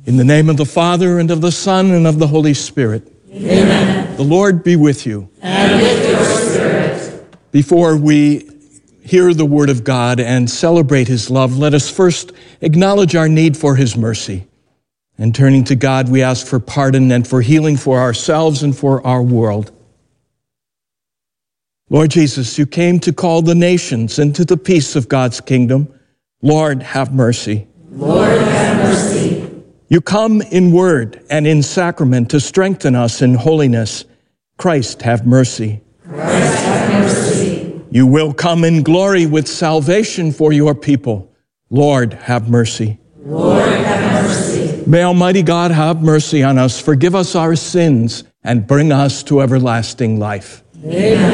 In the name of the Father, and of the Son, and of the Holy Spirit. Amen. The Lord be with you. And with your spirit. Before we hear the word of God and celebrate his love, let us first acknowledge our need for his mercy. And turning to God, we ask for pardon and for healing for ourselves and for our world. Lord Jesus, you came to call the nations into the peace of God's kingdom. Lord, have mercy. Lord, have mercy. You come in word and in sacrament to strengthen us in holiness. Christ, have mercy. Christ, have mercy. You will come in glory with salvation for your people. Lord, have mercy. Lord, have mercy. May Almighty God have mercy on us, forgive us our sins, and bring us to everlasting life. Amen.